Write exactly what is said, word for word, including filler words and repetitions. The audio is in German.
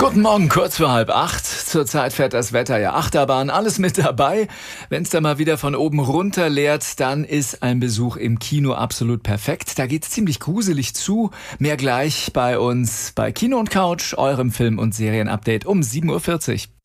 Guten Morgen, kurz vor halb acht. Zurzeit fährt das Wetter ja Achterbahn, alles mit dabei. Wenn es da mal wieder von oben runter leert, dann ist ein Besuch im Kino absolut perfekt. Da geht's ziemlich gruselig zu. Mehr gleich bei uns bei Kino und Couch, eurem Film- und Serienupdate um sieben Uhr vierzig.